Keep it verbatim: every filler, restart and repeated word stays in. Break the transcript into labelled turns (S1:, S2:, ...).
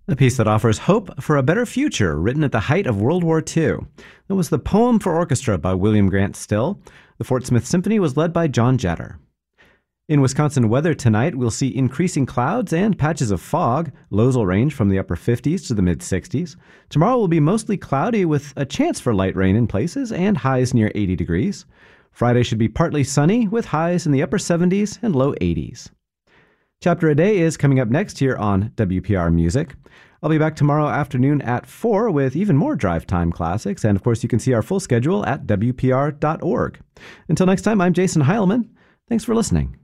S1: A piece that offers hope for a better future, written at the height of World War Two. That was the Poem for Orchestra by William Grant Still. The Fort Smith Symphony was led by John Jetter. In Wisconsin weather tonight, we'll see increasing clouds and patches of fog. Lows will range from the upper fifties to the mid-sixties. Tomorrow will be mostly cloudy with a chance for light rain in places and highs near eighty degrees. Friday should be partly sunny with highs in the upper seventies and low eighties. Chapter a Day is coming up next here on W P R Music. I'll be back tomorrow afternoon at four with even more Drive Time classics. And of course, you can see our full schedule at W P R dot org. Until next time, I'm Jason Heilman. Thanks for listening.